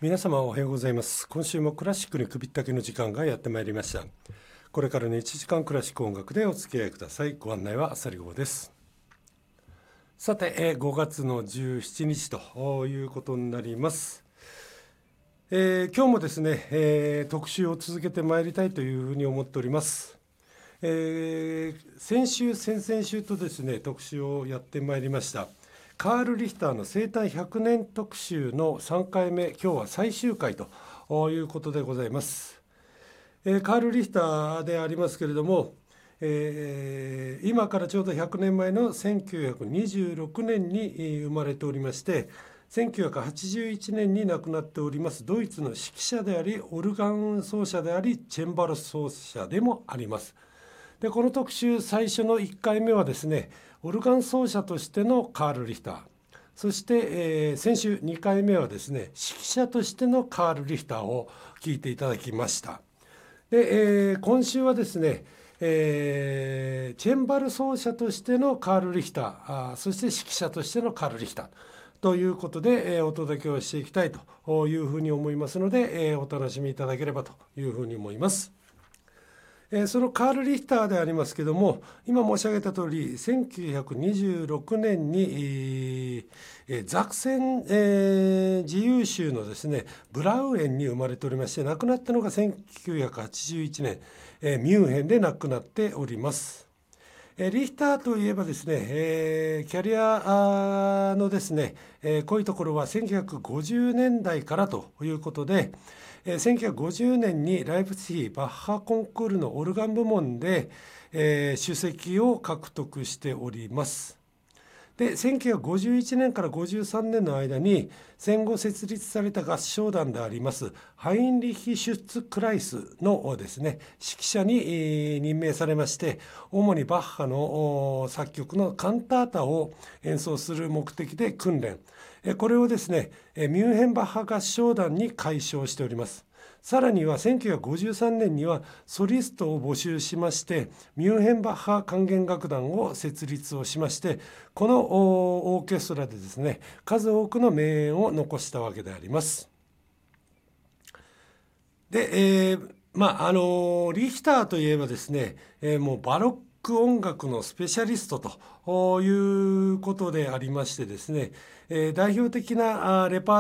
皆様おはようございます。今週もクラシックに首ったけの時間がやってまいりました。これからの1時間クラシック音楽でお付き合いください。ご案内はあさり号です。さて、5月の17日ということになります。今日もですね、特集を続けてまいりたいというふうに思っております。先週先々週とですね特集をやってまいりましたカール・リヒターの生誕100年特集の3回目、今日は最終回ということでございます。カール・リヒターでありますけれども、今からちょうど100年前の1926年に生まれておりまして、1981年に亡くなっておりますドイツの指揮者でありオルガン奏者でありチェンバロ奏者でもあります。でこの特集最初の1回目はですねオルガン奏者としてのカール・リヒター、そして、先週2回目はですね指揮者としてのカール・リヒターを聞いていただきました。で、今週はですね、チェンバル奏者としてのカール・リヒター、そして指揮者としてのカール・リヒターということで、お届けをしていきたいというふうに思いますので、お楽しみいただければというふうに思います。そのカール・リヒターでありますけども、今申し上げた通り1926年に、ザクセン、自由州のですねブラウエンに生まれておりまして、亡くなったのが1981年、ミュンヘンで亡くなっております。リヒターといえばですね、キャリアのですね、濃いところは1950年代からということで、1950年にライプツィヒバッハコンクールのオルガン部門で、首席を獲得しております。で1951年から53年の間に戦後設立された合唱団でありますハインリヒ・シュッツ・クライスのですね指揮者に任命されまして、主にバッハの作曲のカンタータを演奏する目的で訓練、これをですねミュンヘンバッハ合唱団に改称しております。さらには1953年にはソリストを募集しまして、ミュンヘンバッハ管弦楽団を設立をしまして、このオーケストラでですね数多くの名演を残したわけであります。で、リヒターといえばですね、もうバロック音楽のスペシャリストということでありましてですね、代表的なレパー